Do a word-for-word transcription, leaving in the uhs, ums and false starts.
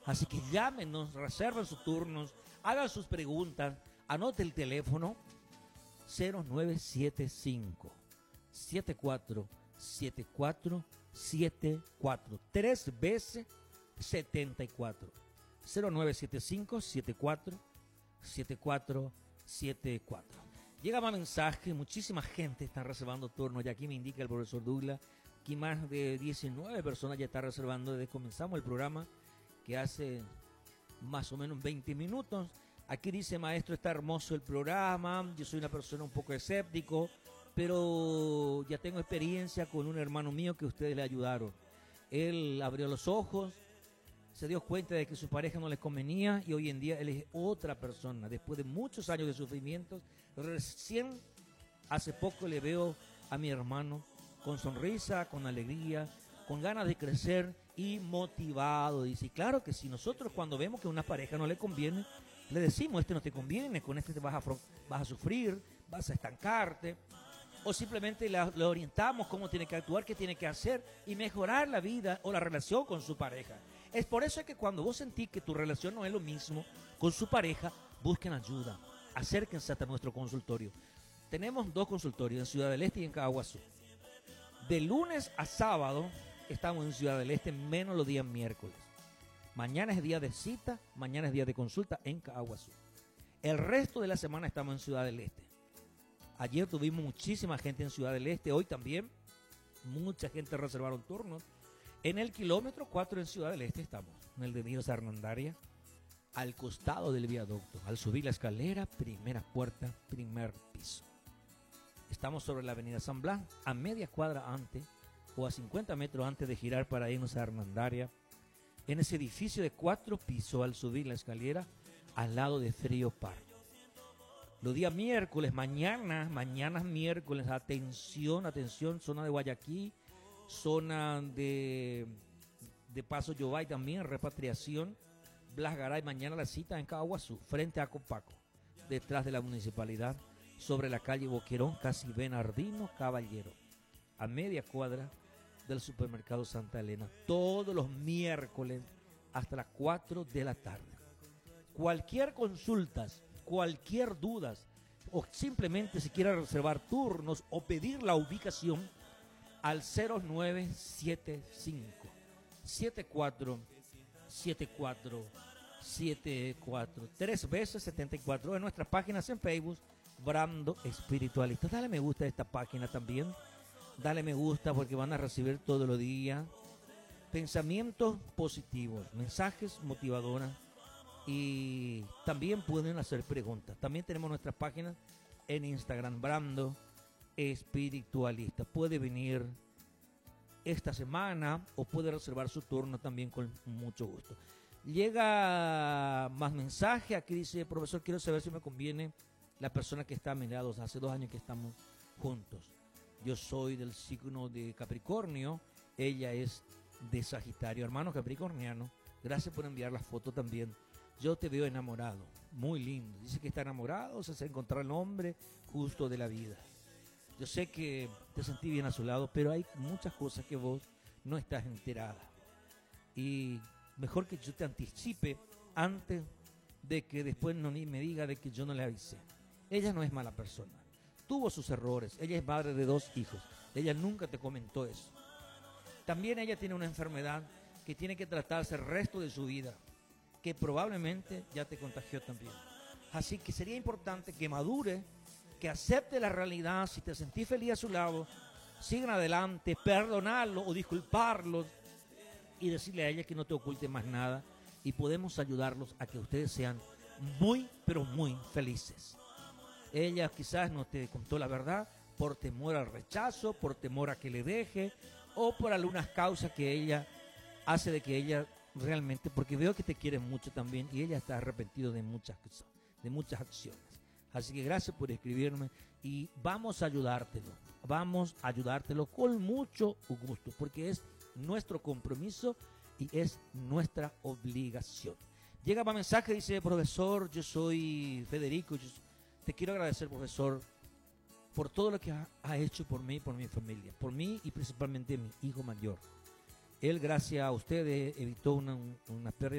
Así que llámenos, reserven sus turnos, hagan sus preguntas, anote el teléfono cero nueve siete cinco, siete cuatro siete cuatro siete cuatro, tres veces setenta y cuatro. cero nueve siete cinco, siete cuatro siete cuatro siete cuatro. Llega más mensaje, muchísima gente está reservando turnos, y aquí me indica el profesor Douglas que más de diecinueve personas ya están reservando desde que comenzamos el programa, que hace más o menos veinte minutos. Aquí dice: maestro, está hermoso el programa, yo soy una persona un poco escéptico, pero ya tengo experiencia con un hermano mío que ustedes le ayudaron. Él abrió los ojos, se dio cuenta de que su pareja no le convenía, y hoy en día él es otra persona. Después de muchos años de sufrimientos, recién hace poco le veo a mi hermano con sonrisa, con alegría, con ganas de crecer y motivado. Dice, y claro que si nosotros cuando vemos que a una pareja no le conviene, le decimos: este no te conviene, con este te vas a, vas a sufrir, vas a estancarte. O simplemente le, le orientamos cómo tiene que actuar, qué tiene que hacer y mejorar la vida o la relación con su pareja. Es por eso que cuando vos sentís que tu relación no es lo mismo con su pareja, busquen ayuda, acérquense hasta nuestro consultorio. Tenemos dos consultorios, en Ciudad del Este y en Caguazú. De lunes a sábado estamos en Ciudad del Este, menos los días miércoles. Mañana es día de cita, mañana es día de consulta en Caguazú. El resto de la semana estamos en Ciudad del Este. Ayer tuvimos muchísima gente en Ciudad del Este, hoy también. Mucha gente reservaron turnos. En el kilómetro cuatro en Ciudad del Este estamos, en el de Dios Arnandaria, al costado del viaducto. Al subir la escalera, primera puerta, primer piso. Estamos sobre la avenida San Blas, a media cuadra antes, o a cincuenta metros antes de girar para irnos a Arnandaria. En ese edificio de cuatro pisos, al subir la escalera, al lado de Frío Park. Los días miércoles, mañana, mañana miércoles, atención, atención, zona de Guayaquil, zona de, de Paso Yobay también, repatriación, Blas Garay, mañana la cita en Caguazú, frente a Copaco, detrás de la municipalidad, sobre la calle Boquerón, casi Bernardino Caballero, a media cuadra del supermercado Santa Elena, todos los miércoles hasta las cuatro de la tarde. Cualquier consultas, cualquier dudas, o simplemente si quiere reservar turnos o pedir la ubicación, al cero nueve siete cinco, siete cuatro siete cuatro siete cuatro, tres veces setenta y cuatro, en nuestras páginas en Facebook, Brando Espiritualista. Dale me gusta a esta página también, dale me gusta porque van a recibir todos los días pensamientos positivos, mensajes motivadores, y también pueden hacer preguntas. También tenemos nuestras páginas en Instagram, Brando Espiritualista. Puede venir esta semana o puede reservar su turno también con mucho gusto. Llega más mensaje. Aquí dice: profesor, quiero saber si me conviene la persona que está a mi lado. Hace dos años que estamos juntos. Yo soy del signo de Capricornio, ella es de Sagitario. Hermano capricorniano, gracias por enviar la foto también. Yo te veo enamorado, muy lindo. Dice que está enamorado, se hace encontrar el hombre justo de la vida. Yo sé que te sentí bien a su lado, pero hay muchas cosas que vos no estás enterada. Y mejor que yo te anticipe antes de que después no ni me diga de que yo no le avisé. Ella no es mala persona. Tuvo sus errores. Ella es madre de dos hijos. Ella nunca te comentó eso. También ella tiene una enfermedad que tiene que tratarse el resto de su vida, que probablemente ya te contagió también. Así que sería importante que madure, que acepte la realidad. Si te sentís feliz a su lado, sigan adelante, perdonarlo o disculparlo y decirle a ella que no te oculte más nada, y podemos ayudarlos a que ustedes sean muy, pero muy felices. Ella quizás no te contó la verdad por temor al rechazo, por temor a que le deje, o por algunas causas que ella hace de que ella realmente, porque veo que te quiere mucho también, y ella está arrepentida de muchas, de muchas acciones. Así que gracias por escribirme, y vamos a ayudártelo, vamos a ayudártelo con mucho gusto, porque es nuestro compromiso y es nuestra obligación. Llega más mensaje, dice: profesor, yo soy Federico, yo, te quiero agradecer, profesor, por todo lo que ha, ha hecho por mí y por mi familia, por mí y principalmente mi hijo mayor. Él, gracias a ustedes, evitó una, una pérdida